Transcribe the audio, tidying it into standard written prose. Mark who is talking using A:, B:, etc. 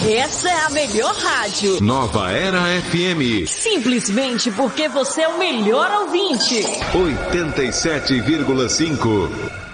A: Essa é a melhor rádio.
B: Nova Era FM.
A: Simplesmente porque você é o melhor ouvinte.
B: 87,5.